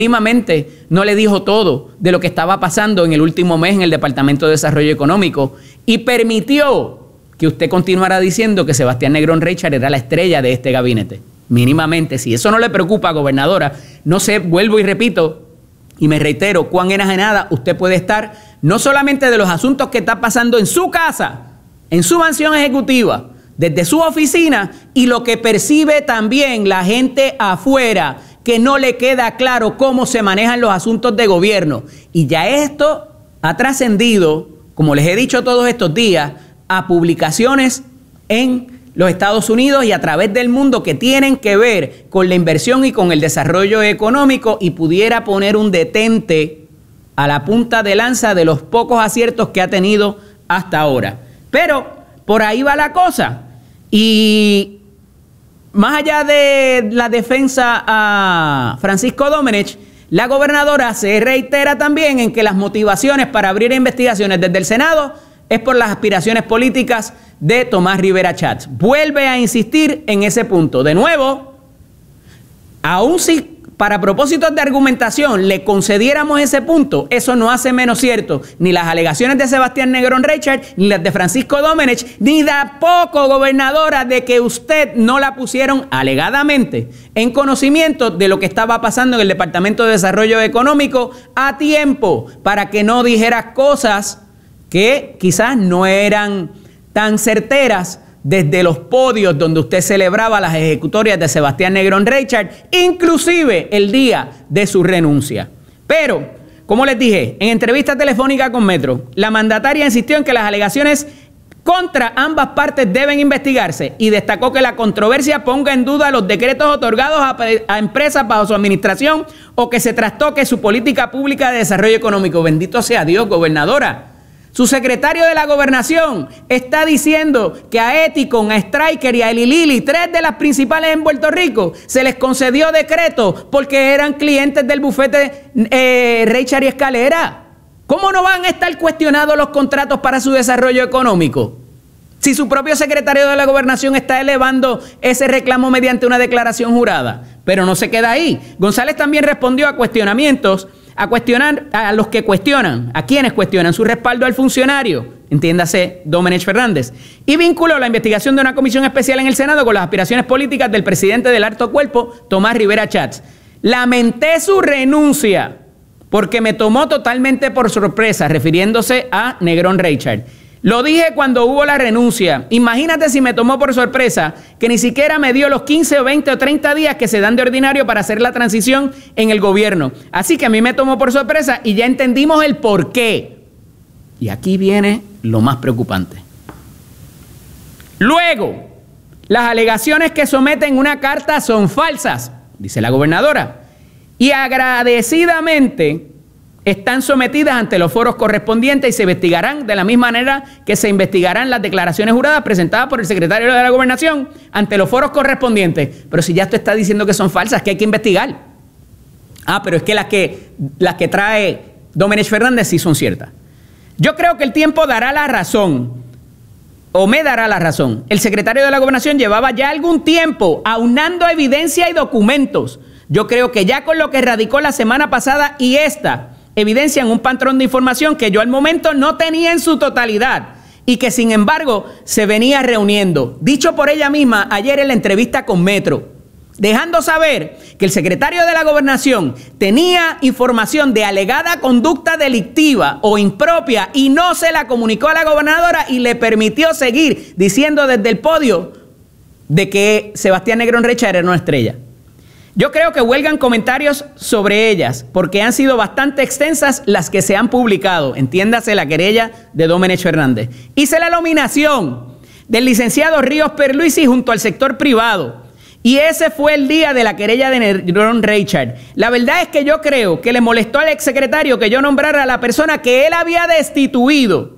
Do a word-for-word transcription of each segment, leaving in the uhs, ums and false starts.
mínimamente no le dijo todo de lo que estaba pasando en el último mes en el Departamento de Desarrollo Económico y permitió que usted continuara diciendo que Sebastián Negrón Reichard era la estrella de este gabinete. Mínimamente, si eso no le preocupa, gobernadora, no sé, vuelvo y repito y me reitero cuán enajenada usted puede estar, no solamente de los asuntos que está pasando en su casa, en su mansión ejecutiva, desde su oficina y lo que percibe también la gente afuera, que no le queda claro cómo se manejan los asuntos de gobierno. Y ya esto ha trascendido, como les he dicho todos estos días, a publicaciones en los Estados Unidos y a través del mundo que tienen que ver con la inversión y con el desarrollo económico y pudiera poner un detente a la punta de lanza de los pocos aciertos que ha tenido hasta ahora. Pero por ahí va la cosa. Y más allá de la defensa a Francisco Domenech, la gobernadora se reitera también en que las motivaciones para abrir investigaciones desde el Senado es por las aspiraciones políticas de Tomás Rivera Schatz. Vuelve a insistir en ese punto. De nuevo, aun si para propósitos de argumentación le concediéramos ese punto, eso no hace menos cierto ni las alegaciones de Sebastián Negrón Reichard, ni las de Francisco Domenech, ni tampoco, gobernadora, de que usted no la pusieron alegadamente en conocimiento de lo que estaba pasando en el Departamento de Desarrollo Económico a tiempo, para que no dijeras cosas que quizás no eran tan certeras desde los podios donde usted celebraba las ejecutorias de Sebastián Negrón Reichard, inclusive el día de su renuncia. Pero, como les dije, en entrevista telefónica con Metro, la mandataria insistió en que las alegaciones contra ambas partes deben investigarse y destacó que la controversia ponga en duda los decretos otorgados a, a empresas bajo su administración o que se trastoque su política pública de desarrollo económico. Bendito sea Dios, gobernadora. Su secretario de la Gobernación está diciendo que a Eticon, a Striker y a Eli Lilly, tres de las principales en Puerto Rico, se les concedió decreto porque eran clientes del bufete eh, Reichard y Escalera. ¿Cómo no van a estar cuestionados los contratos para su desarrollo económico? Si su propio secretario de la Gobernación está elevando ese reclamo mediante una declaración jurada. Pero no se queda ahí. González también respondió a cuestionamientos a cuestionar a los que cuestionan, a quienes cuestionan su respaldo al funcionario, entiéndase Domenech Fernández, y vinculó la investigación de una comisión especial en el Senado con las aspiraciones políticas del presidente del alto cuerpo, Tomás Rivera Schatz. Lamenté su renuncia porque me tomó totalmente por sorpresa, refiriéndose a Negrón Reichard. Lo dije cuando hubo la renuncia. Imagínate si me tomó por sorpresa que ni siquiera me dio los quince o veinte o treinta días que se dan de ordinario para hacer la transición en el gobierno. Así que a mí me tomó por sorpresa y ya entendimos el porqué. Y aquí viene lo más preocupante. Luego, las alegaciones que someten una carta son falsas, dice la gobernadora. Y agradecidamente están sometidas ante los foros correspondientes y se investigarán de la misma manera que se investigarán las declaraciones juradas presentadas por el secretario de la Gobernación ante los foros correspondientes. Pero si ya usted está diciendo que son falsas, que hay que investigar. Ah, pero es que las que, las que trae Domenech Fernández sí son ciertas. Yo creo que el tiempo dará la razón, o me dará la razón. El secretario de la Gobernación llevaba ya algún tiempo aunando evidencia y documentos. Yo creo que ya con lo que radicó la semana pasada y esta, evidencian un patrón de información que yo al momento no tenía en su totalidad y que sin embargo se venía reuniendo. Dicho por ella misma ayer en la entrevista con Metro, dejando saber que el secretario de la Gobernación tenía información de alegada conducta delictiva o impropia y no se la comunicó a la gobernadora y le permitió seguir diciendo desde el podio de que Sebastián Negrón Reichard era una estrella. Yo creo que huelgan comentarios sobre ellas, porque han sido bastante extensas las que se han publicado, entiéndase la querella de Domenech Fernández. Hice la nominación del licenciado Ríos Perluisi junto al sector privado, y ese fue el día de la querella de Negrón Reichard. La verdad es que yo creo que le molestó al exsecretario que yo nombrara a la persona que él había destituido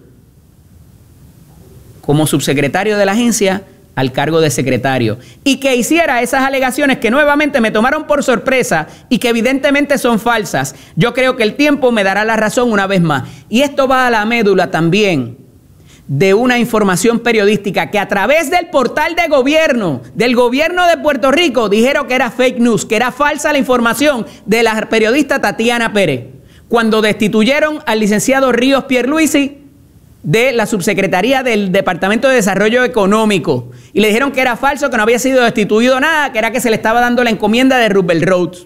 como subsecretario de la agencia al cargo de secretario y que hiciera esas alegaciones que nuevamente me tomaron por sorpresa y que evidentemente son falsas. Yo creo que el tiempo me dará la razón una vez más. Y esto va a la médula también de una información periodística que a través del portal de gobierno, del gobierno de Puerto Rico, dijeron que era fake news, que era falsa la información de la periodista Tatiana Pérez, cuando destituyeron al licenciado Ríos Pierluisi de la subsecretaría del Departamento de Desarrollo Económico. Y le dijeron que era falso, que no había sido destituido nada, que era que se le estaba dando la encomienda de Roosevelt Roads.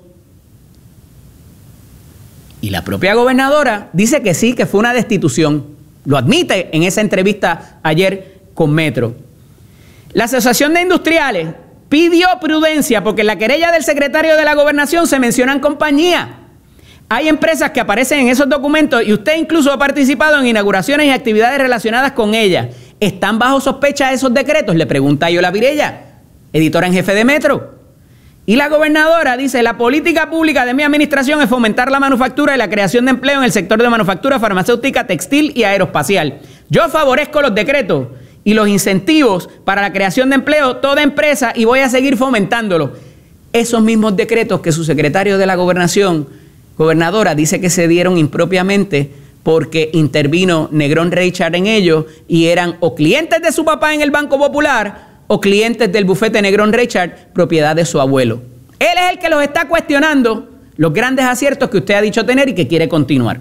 Y la propia gobernadora dice que sí, que fue una destitución. Lo admite en esa entrevista ayer con Metro. La Asociación de Industriales pidió prudencia porque en la querella del secretario de la Gobernación se mencionan compañías. Hay empresas que aparecen en esos documentos y usted incluso ha participado en inauguraciones y actividades relacionadas con ellas. ¿Están bajo sospecha esos decretos? Le pregunta Yola Virella, editora en jefe de Metro. Y la gobernadora dice, la política pública de mi administración es fomentar la manufactura y la creación de empleo en el sector de manufactura farmacéutica, textil y aeroespacial. Yo favorezco los decretos y los incentivos para la creación de empleo, toda empresa, y voy a seguir fomentándolos. Esos mismos decretos que su secretario de la gobernación, gobernadora, dice que se dieron impropiamente porque intervino Negrón Reichard en ellos y eran o clientes de su papá en el Banco Popular o clientes del bufete Negrón Reichard, propiedad de su abuelo. Él es el que los está cuestionando los grandes aciertos que usted ha dicho tener y que quiere continuar.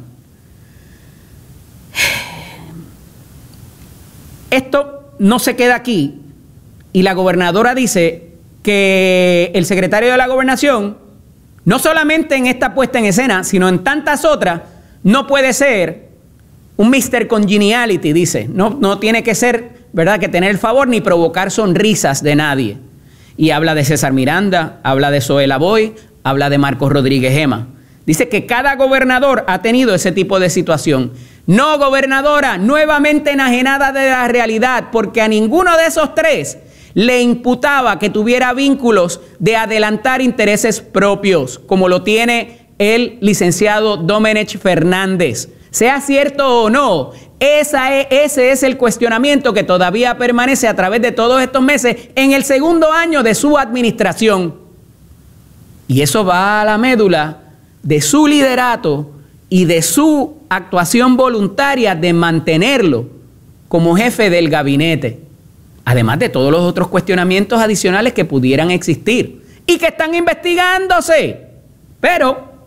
Esto no se queda aquí y la gobernadora dice que el secretario de la Gobernación, no solamente en esta puesta en escena, sino en tantas otras, no puede ser un mister Congeniality, dice. No, no tiene que ser, ¿verdad?, que tener el favor ni provocar sonrisas de nadie. Y habla de César Miranda, habla de Zoela Boy, habla de Marcos Rodríguez Gema. Dice que cada gobernador ha tenido ese tipo de situación. No, gobernadora, nuevamente enajenada de la realidad, porque a ninguno de esos tres le imputaba que tuviera vínculos de adelantar intereses propios, como lo tiene el licenciado Domenech Fernández. Sea cierto o no, esa es, ese es el cuestionamiento que todavía permanece a través de todos estos meses en el segundo año de su administración. Y eso va a la médula de su liderato y de su actuación voluntaria de mantenerlo como jefe del gabinete. Además de todos los otros cuestionamientos adicionales que pudieran existir y que están investigándose. Pero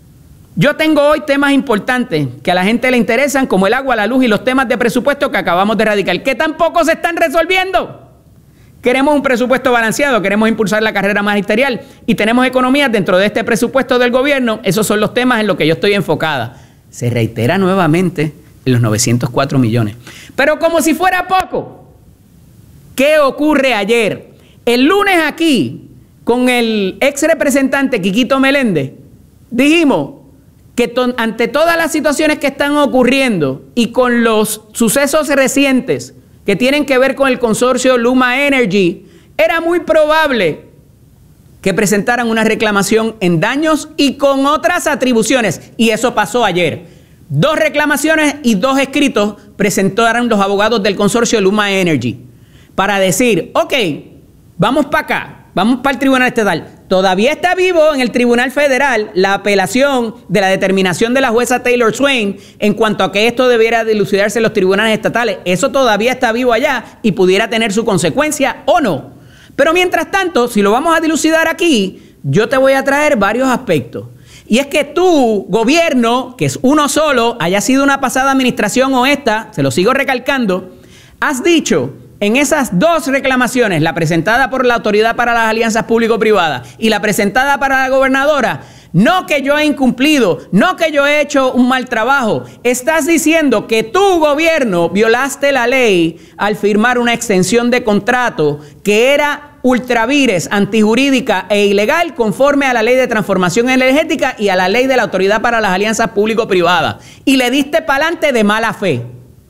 yo tengo hoy temas importantes que a la gente le interesan, como el agua, la luz y los temas de presupuesto que acabamos de erradicar, que tampoco se están resolviendo. Queremos un presupuesto balanceado, queremos impulsar la carrera magisterial y tenemos economías dentro de este presupuesto del gobierno. Esos son los temas en los que yo estoy enfocada. Se reitera nuevamente en los novecientos cuatro millones. Pero como si fuera poco, ¿qué ocurre ayer? El lunes aquí, con el ex representante Quiquito Meléndez, dijimos que ante todas las situaciones que están ocurriendo y con los sucesos recientes que tienen que ver con el consorcio Luma Energy, era muy probable que presentaran una reclamación en daños y con otras atribuciones. Y eso pasó ayer. Dos reclamaciones y dos escritos presentaron los abogados del consorcio Luma Energy para decir, ok, vamos para acá, vamos para el Tribunal Estatal. Todavía está vivo en el Tribunal Federal la apelación de la determinación de la jueza Taylor Swain en cuanto a que esto debiera dilucidarse en los tribunales estatales. Eso todavía está vivo allá y pudiera tener su consecuencia o no. Pero mientras tanto, si lo vamos a dilucidar aquí, yo te voy a traer varios aspectos. Y es que tu gobierno, que es uno solo, haya sido una pasada administración o esta, se lo sigo recalcando, has dicho en esas dos reclamaciones, la presentada por la Autoridad para las Alianzas Público-Privadas y la presentada para la gobernadora, no que yo he incumplido, no que yo he hecho un mal trabajo. Estás diciendo que tu gobierno violaste la ley al firmar una extensión de contrato que era ultravires, antijurídica e ilegal conforme a la Ley de Transformación Energética y a la Ley de la Autoridad para las Alianzas Público-Privadas. Y le diste pa'lante de mala fe.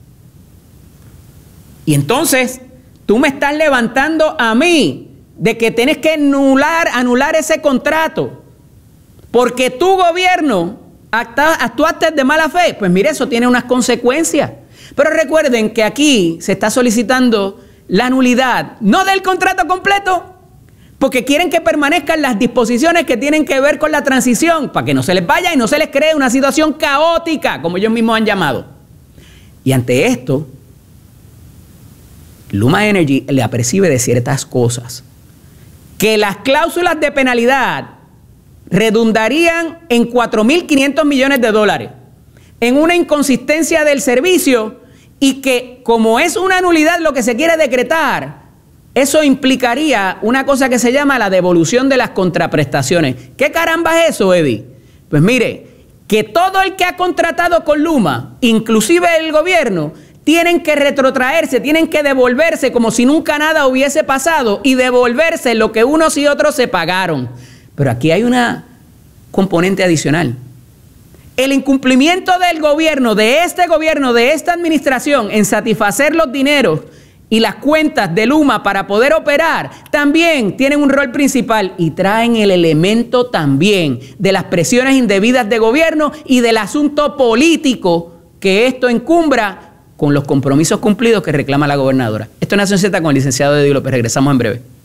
Y entonces, tú me estás levantando a mí de que tienes que anular, anular ese contrato porque tu gobierno actuaste de mala fe. Pues mire, eso tiene unas consecuencias. Pero recuerden que aquí se está solicitando la nulidad, no del contrato completo, porque quieren que permanezcan las disposiciones que tienen que ver con la transición, para que no se les vaya y no se les cree una situación caótica, como ellos mismos han llamado. Y ante esto, Luma Energy le apercibe de ciertas cosas. Que las cláusulas de penalidad redundarían en cuatro mil quinientos millones de dólares, en una inconsistencia del servicio, y que como es una nulidad lo que se quiere decretar, eso implicaría una cosa que se llama la devolución de las contraprestaciones. ¿Qué caramba es eso, Eddie? Pues mire, que todo el que ha contratado con Luma, inclusive el gobierno, tienen que retrotraerse, tienen que devolverse como si nunca nada hubiese pasado y devolverse lo que unos y otros se pagaron. Pero aquí hay una componente adicional. El incumplimiento del gobierno, de este gobierno, de esta administración, en satisfacer los dineros y las cuentas de Luma para poder operar, también tienen un rol principal y traen el elemento también de las presiones indebidas de gobierno y del asunto político que esto encumbra con los compromisos cumplidos que reclama la gobernadora. Esto es Nación Z con el licenciado Eddie López. Regresamos en breve.